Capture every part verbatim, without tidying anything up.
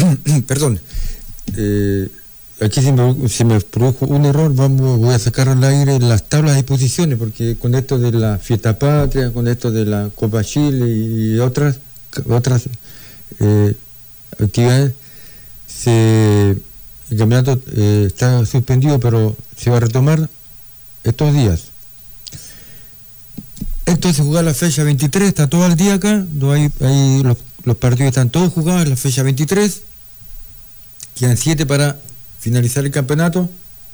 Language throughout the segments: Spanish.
perdón, eh, aquí se me, se me produjo un error. Vamos, voy a sacar al aire las tablas de posiciones, porque con esto de la fiesta patria, con esto de la Copa Chile y otras otras eh, actividades, se, el campeonato eh, está suspendido, pero se va a retomar estos días. Entonces jugar la fecha veintitrés, está todo el día acá, no hay, hay los, los partidos están todos jugados, la fecha veintitrés, quedan siete para finalizar el campeonato.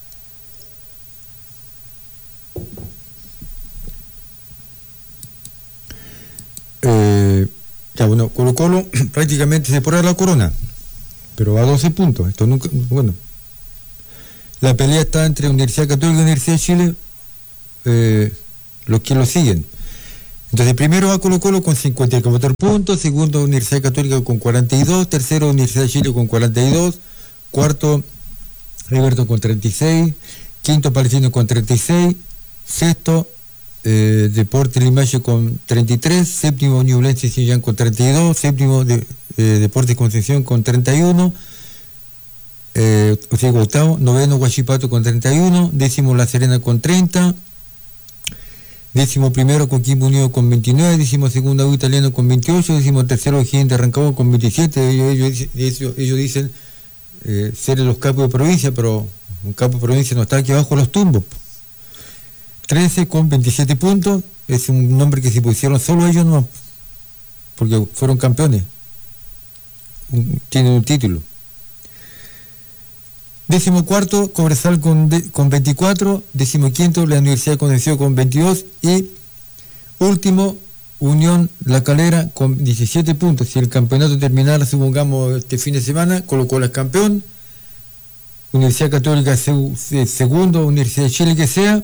Eh, ya bueno, Colo Colo prácticamente se pone la corona, pero a doce puntos, esto nunca, bueno. La pelea está entre Universidad Católica y Universidad de Chile, eh, los que lo siguen. Entonces, primero va Colo Colo con cincuenta y cuatro puntos, segundo Universidad Católica con cuarenta y dos, tercero Universidad de Chile con cuarenta y dos, cuarto Everton con treinta y seis, quinto Palestino con treinta y seis, sexto eh, Deportes Limache con treinta y tres, séptimo Ñublense Chillán con treinta y dos, séptimo de, eh, Deportes Concepción con treinta y uno, eh, o sea, octavo, noveno Huachipato con treinta y uno, décimo La Serena con treinta, décimo primero Coquimbo Unido con veintinueve, décimo segundo U Italiano con veintiocho, décimo tercero O'Higgins de Rancagua con veintisiete. Ellos, ellos, ellos, ellos dicen eh, ser los capos de provincia, pero un capo de provincia no está aquí abajo los tumbos. trece con veintisiete puntos, es un nombre que se pusieron solo ellos, no, porque fueron campeones, un, tienen un título. Décimo cuarto, Cobresal con, de, con veinticuatro, décimo quinto, la Universidad de Concepción con veintidós y último, Unión La Calera con diecisiete puntos. Si el campeonato terminara, supongamos, este fin de semana, Colo Colo es campeón, Universidad Católica seg, segundo, Universidad de Chile que sea,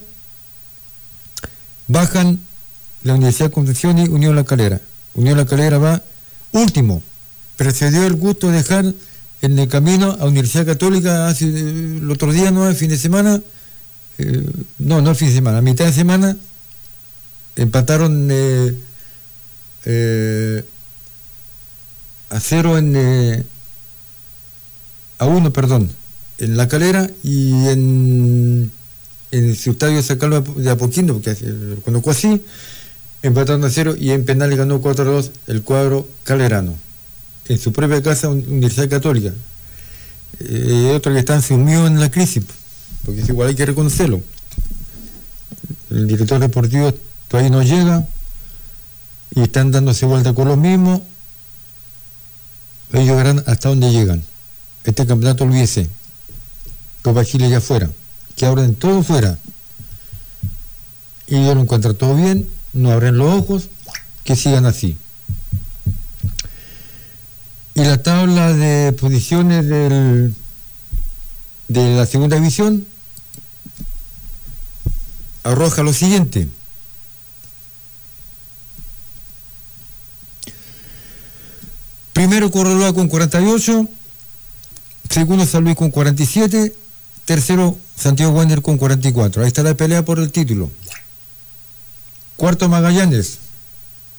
bajan la Universidad de Concepción y Unión La Calera. Unión La Calera va último, pero se dio el gusto de dejar en el camino a Universidad Católica hace eh, el otro día, no, el fin de semana, eh, no, no el fin de semana, a mitad de semana, empataron eh, eh, a cero en, eh, a uno, perdón, en La Calera y en, en su estadio sacarlo de Apoquindo, porque lo colocó así, empataron a cero y en penal ganó cuatro a dos el cuadro calerano. En su propia casa, Universidad Católica. Eh, otros que están sumidos en la crisis, porque es igual, hay que reconocerlo. El director deportivo todavía no llega y están dándose vuelta con los mismos. Ellos verán hasta dónde llegan. Este campeonato, olvídese. Copa Chile ya fuera. Que abren todo fuera. Y ellos lo encuentran todo bien, no abren los ojos, que sigan así. Y la tabla de posiciones del, de la segunda división arroja lo siguiente. Primero Correloa con cuarenta y ocho, segundo San Luis con cuarenta y siete, tercero Santiago Wander con cuarenta y cuatro. Ahí está la pelea por el título. Cuarto Magallanes